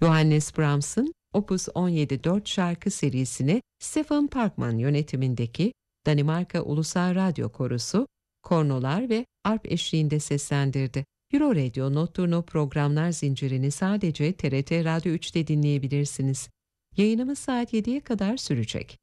Johannes Brahms'ın Opus 17-4 şarkı serisini Stefan Parkman yönetimindeki Danimarka Ulusal Radyo Korosu, kornolar ve arp eşliğinde seslendirdi. Euro Radio Notturno programlar zincirini sadece TRT Radyo 3'te dinleyebilirsiniz. Yayınımız saat 7'ye kadar sürecek.